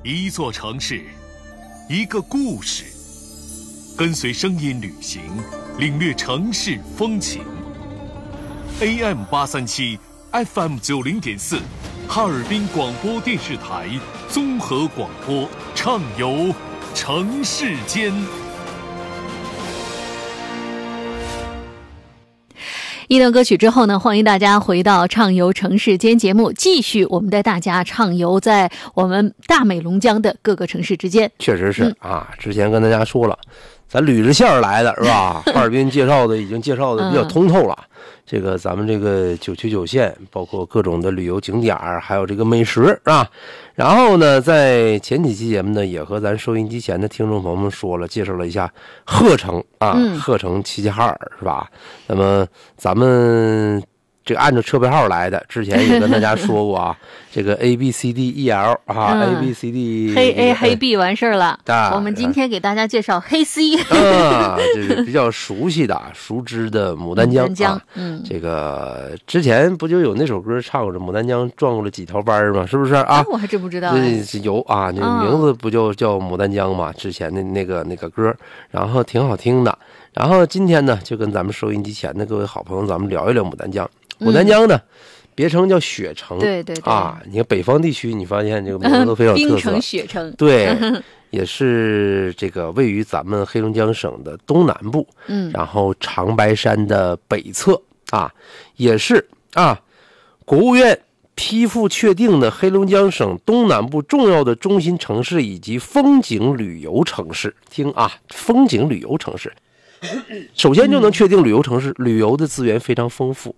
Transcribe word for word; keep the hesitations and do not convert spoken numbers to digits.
一座城市，一个故事，跟随声音旅行，领略城市风情。A M 八三七 F M 九零点四，哈尔滨广播电视台综合广播，畅游城市间。 一段歌曲之后呢，欢迎大家回到畅游城市间节目，继续我们带大家畅游在我们大美龙江的各个城市之间。 确实是、嗯、啊，之前跟大家说了，咱捋着线儿来的是吧？哈尔滨介绍的已经介绍的比较通透了。嗯、这个咱们这个九区九县，包括各种的旅游景点，还有这个美食是吧？然后呢，在前几期节目呢，也和咱收音机前的听众朋友们说了，介绍了一下鹤城啊，嗯、鹤城齐齐哈尔是吧？那么咱们这个按照车牌号来的，之前也跟大家说过啊，这个 A B C D E L 啊、嗯、，A B C D 黑 A 黑 B 完事儿了。啊、我们今天给大家介绍黑 C 啊，这是比较熟悉的、熟知的牡丹江。牡丹江，嗯，这个之前不就有那首歌唱着牡丹江转过了几条班吗？是不是啊？ 啊我还真不知道、哎。 这有啊，那个名字不就叫牡丹江嘛？之前的那个那个歌，然后挺好听的。然后今天呢，就跟咱们收音机前的各位好朋友，咱们聊一聊牡丹江。牡丹江呢，别称叫雪城， 对对对啊！你看北方地区，你发现这个名字都非常有特色。 冰城雪城， 对，也是这个位于咱们黑龙江省的东南部，嗯，然后长白山的北侧啊，也是啊，国务院批复确定的黑龙江省东南部重要的中心城市以及风景旅游城市。听啊，风景旅游城市。首先就能确定旅游城市、嗯、旅游的资源非常丰富